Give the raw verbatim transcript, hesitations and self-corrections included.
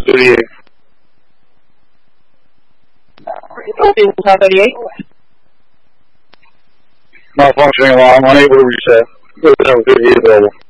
thirty-eight. thirty-eight. Malfunctioning alarm, unable to reset. thirty-seven fifty available.